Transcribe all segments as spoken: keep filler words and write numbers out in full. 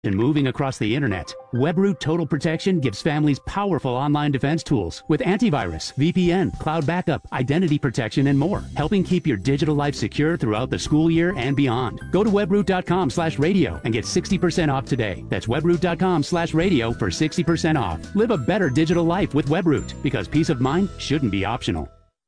and moving across the internet. WebRoot Total Protection gives families powerful online defense tools with antivirus, V P N, cloud backup, identity protection, and more, helping keep your digital life secure throughout the school year and beyond. Go to webroot.com slash radio and get sixty percent off today. That's webroot.com slash radio for sixty percent off. Live a better digital life with WebRoot, because peace of mind shouldn't be optional.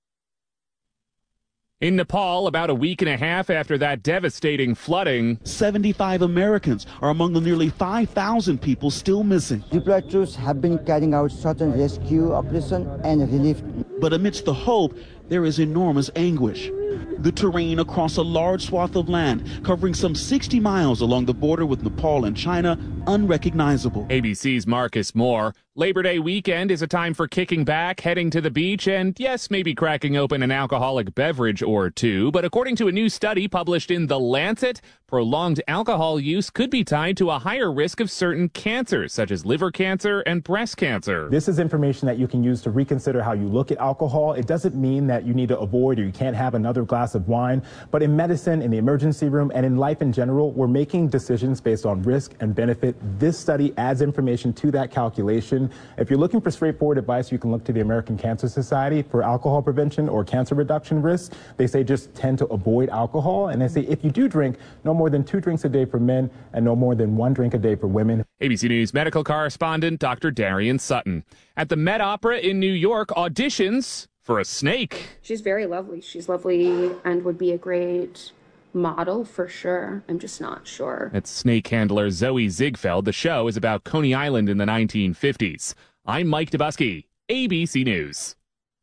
In Nepal, about a week and a half after that devastating flooding, seventy-five Americans are among the nearly five thousand people still missing. Deployed troops have been carrying out search and rescue operation and relief. But amidst the hope, there is enormous anguish. The terrain across a large swath of land, covering some sixty miles along the border with Nepal and China, unrecognizable. A B C's Marcus Moore. Labor Day weekend is a time for kicking back, heading to the beach, and yes, maybe cracking open an alcoholic beverage or two. But according to a new study published in The Lancet, prolonged alcohol use could be tied to a higher risk of certain cancers, such as liver cancer and breast cancer. This is information that you can use to reconsider how you look at alcohol. It doesn't mean that you need to avoid or you can't have another glass of wine. But in medicine, in the emergency room, and in life in general, we're making decisions based on risk and benefit. This study adds information to that calculation. If you're looking for straightforward advice, you can look to the American Cancer Society for alcohol prevention or cancer reduction risk. They say just tend to avoid alcohol. And they say if you do drink, no more than two drinks a day for men and no more than one drink a day for women. A B C News medical correspondent Doctor Darian Sutton. At the Met Opera in New York, auditions for a snake. She's very lovely. She's lovely and would be a great model for sure. I'm just not sure. It's snake handler Zoe Ziegfeld. The show is about Coney Island in the nineteen fifties. I'm Mike Dubusky, A B C News.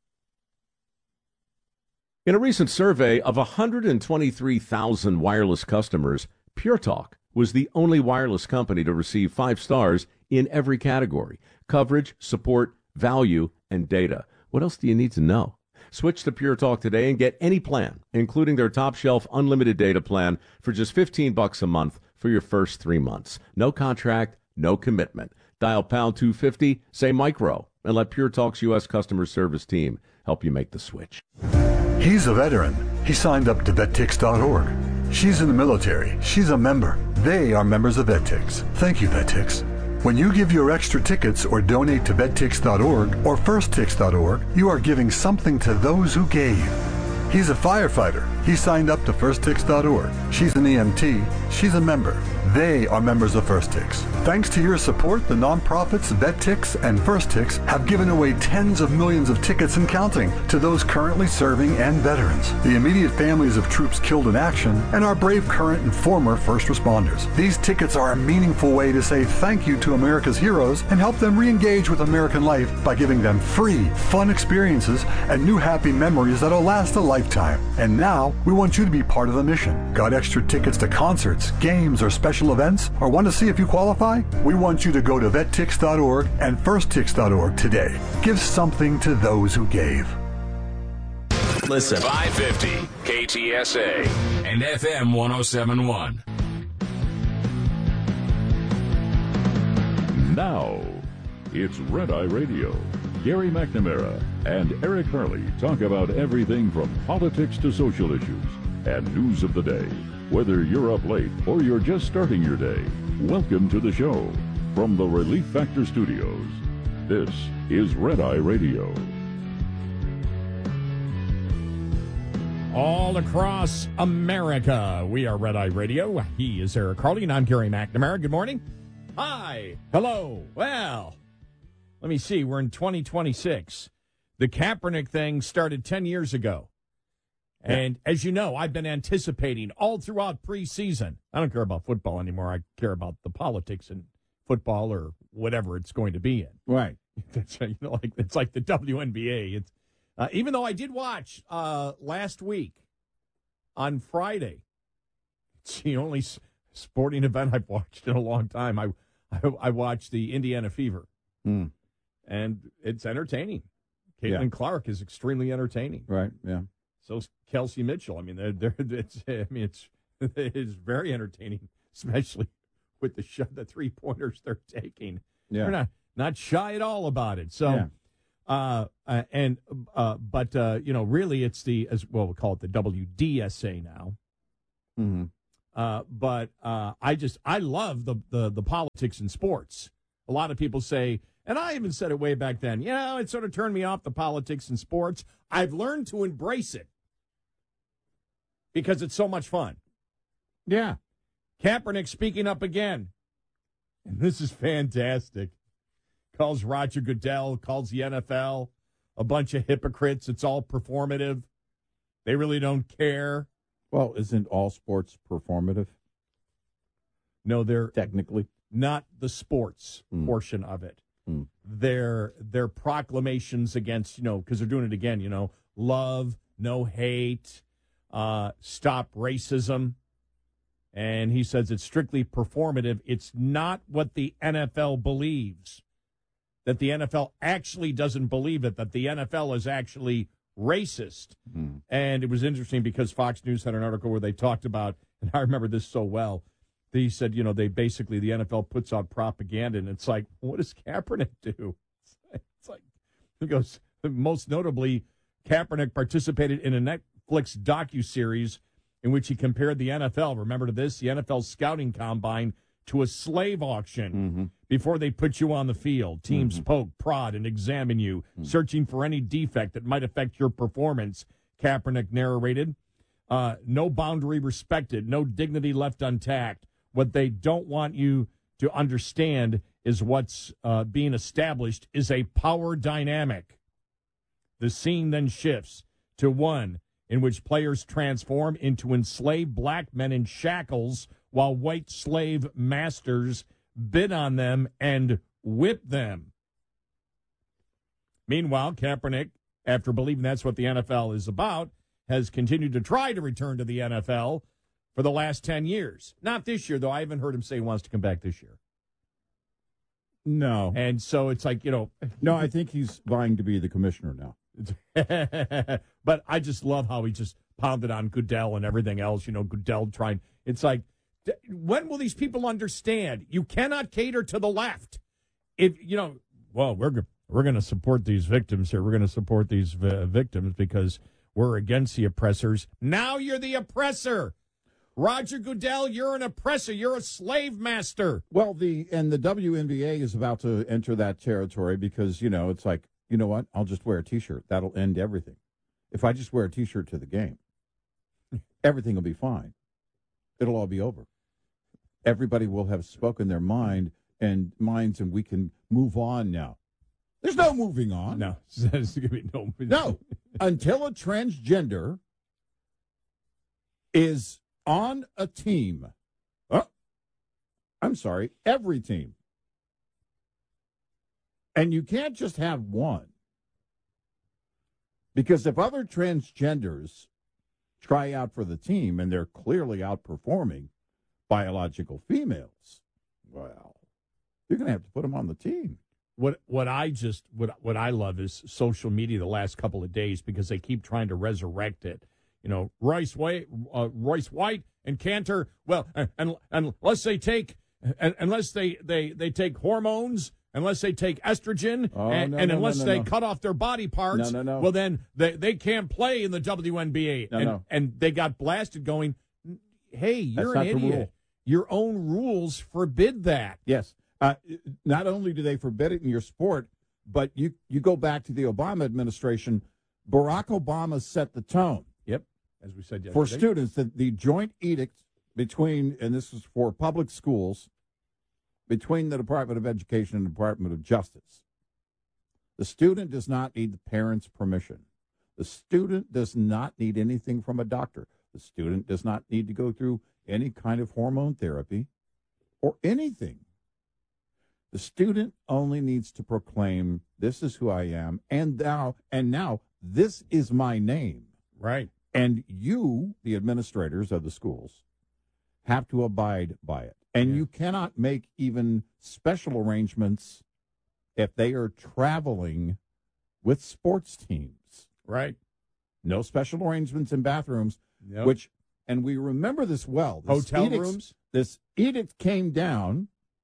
In a recent survey of one hundred twenty-three thousand wireless customers, Pure Talk was the only wireless company to receive five stars in every category: coverage, support, value, and data. What else do you need to know? Switch to Pure Talk today and get any plan, including their top shelf unlimited data plan, for just fifteen bucks a month for your first three months. No contract, no commitment. Dial pound two fifty, say micro, and let Pure Talk's U S customer service team help you make the switch. He's a veteran. He signed up to vet tix dot org. She's in the military. She's a member. They are members of VetTix. Thank you, VetTix. When you give your extra tickets or donate to vet tix dot org or first tix dot org, you are giving something to those who gave. He's a firefighter. He signed up to first tix dot org. She's an E M T. She's a member. They are members of FirstTix. Thanks to your support, the nonprofits VetTix and FirstTix have given away tens of millions of tickets and counting to those currently serving and veterans, the immediate families of troops killed in action, and our brave current and former first responders. These tickets are a meaningful way to say thank you to America's heroes and help them re-engage with American life by giving them free, fun experiences and new happy memories that'll last a lifetime. And now, we want you to be part of the mission. Got extra tickets to concerts, games, or special events, or want to see if you qualify? We want you to go to vet tix dot org and first tix dot org today. Give something to those who gave. Listen. five fifty K T S A and F M one oh seven point one. Now, it's Red Eye Radio. Gary McNamara and Eric Hurley talk about everything from politics to social issues and news of the day. Whether you're up late or you're just starting your day, welcome to the show. From the Relief Factor Studios, this is Red Eye Radio. All across America, we are Red Eye Radio. He is Eric Harley, and I'm Gary McNamara. Good morning. Hi. Hello. Well, let me see. We're in twenty twenty-six. The Kaepernick thing started ten years ago. And yeah. As you know, I've been anticipating all throughout preseason. I don't care about football anymore. I care about the politics in football or whatever it's going to be in. Right. It's, you know, like, it's like the W N B A. It's uh, even though I did watch uh, last week on Friday. It's the only s- sporting event I've watched in a long time. I I, I watched the Indiana Fever. Mm. And it's entertaining. Caitlin Yeah. Clark is extremely entertaining. Right, yeah. So Kelsey Mitchell. I mean, they're, they're, it's, I mean, it's it's very entertaining, especially with the sh- the three pointers they're taking. Yeah. They're not not shy at all about it. So, Yeah. uh, uh, and uh, but uh, you know, really, it's the as well we call it the W D S A now. Mm-hmm. Uh, but uh, I just I love the, the the politics in sports. A lot of people say, and I even said it way back then, you know, it sort of turned me off the politics in sports. I've learned to embrace it because it's so much fun. Yeah. Kaepernick speaking up again. And this is fantastic. Calls Roger Goodell, calls the N F L a bunch of hypocrites. It's all performative. They really don't care. Well, isn't all sports performative? No, they're technically not the sports mm. portion of it. Mm. Their their proclamations against, you know, because they're doing it again, you know, love, no hate, uh, stop racism. And he says it's strictly performative. It's not what the N F L believes. That the N F L actually doesn't believe it, that the N F L is actually racist. Mm. And it was interesting because Fox News had an article where they talked about, and I remember this so well, they said, you know, they basically, the N F L puts out propaganda, and it's like, what does Kaepernick do? It's like, he goes, most notably, Kaepernick participated in a Netflix docuseries in which he compared the N F L, remember this, the N F L scouting combine, to a slave auction. Mm-hmm. Before they put you on the field. Teams mm-hmm. poke, prod, and examine you, mm-hmm. searching for any defect that might affect your performance, Kaepernick narrated. Uh, no boundary respected, no dignity left intact. What they don't want you to understand is what's uh, being established is a power dynamic. The scene then shifts to one in which players transform into enslaved black men in shackles while white slave masters bid on them and whip them. Meanwhile, Kaepernick, after believing that's what the N F L is about, has continued to try to return to the N F L for the last ten years. Not this year, though. I haven't heard him say he wants to come back this year. No. And so it's like, you know. No, I think he's vying to be the commissioner now. But I just love how he just pounded on Goodell and everything else. You know, Goodell trying. It's like, when will these people understand? You cannot cater to the left. If you know, well, we're we're going to support these victims here. We're going to support these uh, victims because we're against the oppressors. Now you're the oppressor. Roger Goodell, you're an oppressor. You're a slave master. Well, the and the W N B A is about to enter that territory because, you know, it's like, you know what? I'll just wear a T-shirt. That'll end everything. If I just wear a T-shirt to the game, everything will be fine. It'll all be over. Everybody will have spoken their mind and minds, and we can move on now. There's no moving on. No. There's going to be no moving No. Until a transgender is on a team. Oh, I'm sorry, every team. And you can't just have one. Because if other transgenders try out for the team and they're clearly outperforming biological females, well, you're going to have to put them on the team. What what I just what what I love is social media the last couple of days because they keep trying to resurrect it. You know, Royce White, uh, Royce White and Cantor. Well, and, and unless they take and, unless they, they, they take hormones, unless they take estrogen, oh, and, no, and no, unless no, no, they no. cut off their body parts, no, no, no. well then they they can't play in the W N B A. No, and, no. and they got blasted going, hey, you're That's an not the idiot. rule. Your own rules forbid that. Yes. Uh, not only do they forbid it in your sport, but you, you go back to the Obama administration, Barack Obama set the tone. Yep, as we said yesterday. For students, the, the joint edict between, and this is for public schools, between the Department of Education and the Department of Justice. The student does not need the parent's permission. The student does not need anything from a doctor. The student does not need to go through any kind of hormone therapy or anything. The student only needs to proclaim, this is who I am, and now, and now, this is my name. Right. And you, the administrators of the schools, have to abide by it. And Yeah. you cannot make even special arrangements if they are traveling with sports teams. Right. No special arrangements in bathrooms, Yep. which, and we remember this well. This Hotel edict- rooms? This edict came down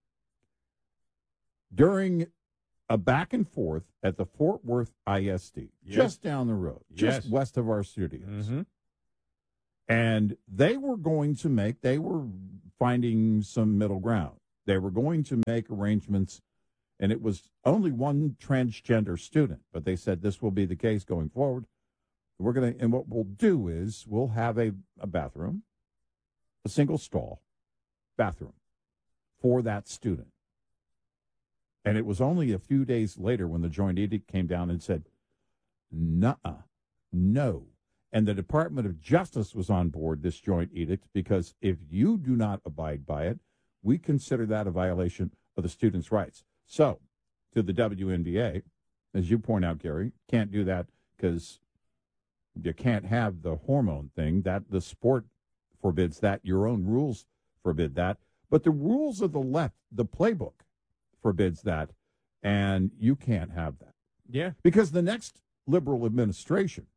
during a back and forth at the Fort Worth I S D, Yes. just down the road, just Yes. west of our studios. Mm-hmm. And they were going to make, they were finding some middle ground. They were going to make arrangements, and it was only one transgender student, but they said this will be the case going forward. We're going to, and what we'll do is we'll have a, a bathroom, a single stall bathroom for that student. And it was only a few days later when the joint edict came down and said, nuh-uh, no. And the Department of Justice was on board this joint edict because if you do not abide by it, we consider that a violation of the students' rights. So, to the W N B A, as you point out, Gary, can't do that because you can't have the hormone thing. That the sport forbids that. Your own rules forbid that. But the rules of the left, the playbook, forbids that, and you can't have that. Yeah. Because the next liberal administration,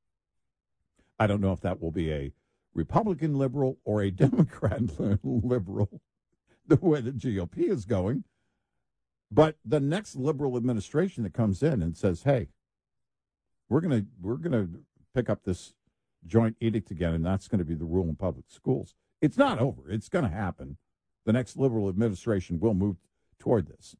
I don't know if that will be a Republican liberal or a Democrat liberal, the way the G O P is going, but the next liberal administration that comes in and says, hey, we're going to we're going to pick up this joint edict again, and that's going to be the rule in public schools. It's not over. It's going to happen. The next liberal administration will move toward this.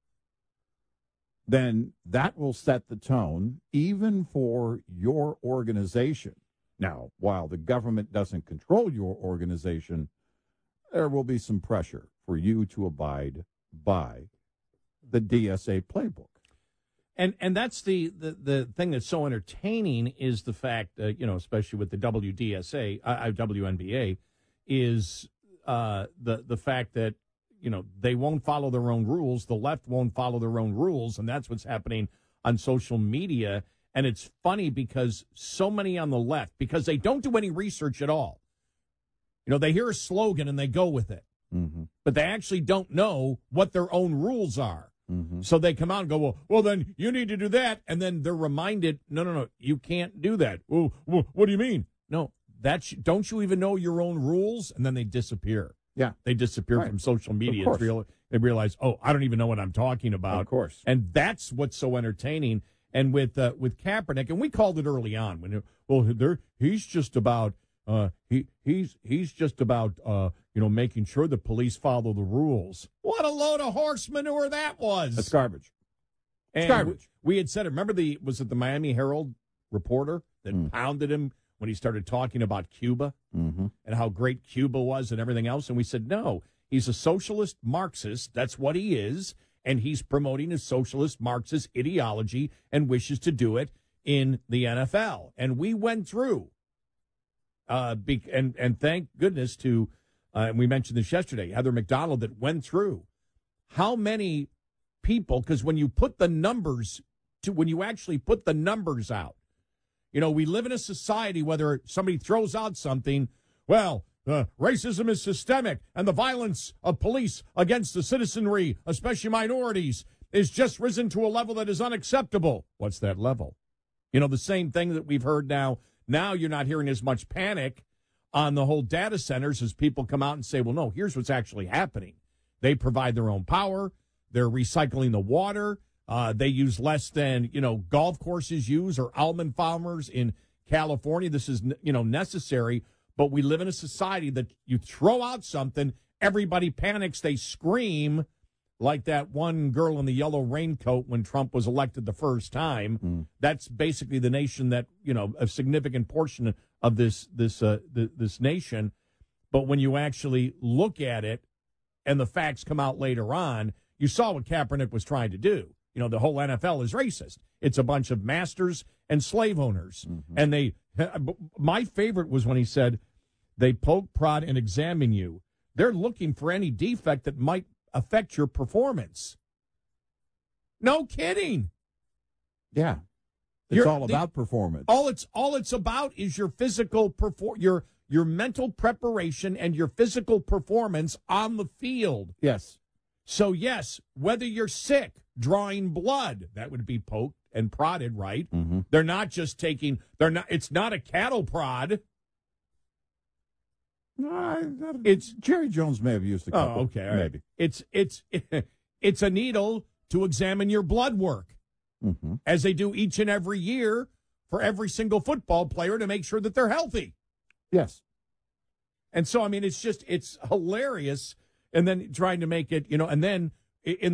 Then that will set the tone even for your organization. Now, while the government doesn't control your organization, there will be some pressure for you to abide by the D S A playbook. And and that's the, the, the thing that's so entertaining is the fact, uh, you know, especially with the W D S A, uh, W N B A, is uh, the the fact that, you know, they won't follow their own rules. The left won't follow their own rules. And that's what's happening on social media. And it's funny because so many on the left, because they don't do any research at all. You know, they hear a slogan and they go with it. Mm-hmm. But they actually don't know what their own rules are. Mm-hmm. So they come out and go, well, well, then you need to do that. And then they're reminded, no, no, no, you can't do that. Well, well what do you mean? No, that's, don't you even know your own rules? And then they disappear. Yeah. They disappear right. from social media. Of course. Real, they realize, oh, I don't even know what I'm talking about. Of course. And that's what's so entertaining. And with uh, with Kaepernick, and we called it early on, when well, there he's just about uh, he he's he's just about uh, you know making sure the police follow the rules. What a load of horse manure that was! That's garbage. And it's garbage. We, we had said it. Remember the was it the Miami Herald reporter that Mm. pounded him when he started talking about Cuba Mm-hmm. and how great Cuba was and everything else? And we said no, he's a socialist Marxist. That's what he is. And he's promoting his socialist Marxist ideology and wishes to do it in the N F L. And we went through, uh, be, and, and thank goodness to, uh, and we mentioned this yesterday, Heather McDonald, that went through how many people, because when you put the numbers to, when you actually put the numbers out, you know, we live in a society, whether somebody throws out something, well, Uh, racism is systemic, and the violence of police against the citizenry, especially minorities, is just risen to a level that is unacceptable. What's that level? You know, the same thing that we've heard now. Now you're not hearing as much panic on the whole data centers as people come out and say, well, no, here's what's actually happening. They provide their own power. They're recycling the water. Uh, they use less than, you know, golf courses use or almond farmers in California. This is, you know, necessary. But we live in a society that you throw out something, everybody panics, they scream, like that one girl in the yellow raincoat when Trump was elected the first time. Mm. That's basically the nation that, you know, a significant portion of this this uh, th- this nation. But when you actually look at it and the facts come out later on, you saw what Kaepernick was trying to do. You know, the whole N F L is racist. It's a bunch of masters and slave owners. Mm-hmm. And they, my favorite was when he said, they poke, prod, and examine you. They're looking for any defect that might affect your performance. No kidding. Yeah. It's You're, all about the, performance. All it's all it's about is your physical perfor- your your mental preparation and your physical performance on the field. Yes. So yes, whether you're sick, drawing blood, that would be poked and prodded, right? Mm-hmm. They're not just taking they're not it's not a cattle prod. No, it's Jerry Jones may have used a couple. Oh, okay, all right. Maybe it's it's it's a needle to examine your blood work, mm-hmm. as they do each and every year for every single football player to make sure that they're healthy. Yes, And so, I mean, it's just, it's hilarious. And then trying to make it, you know, and then in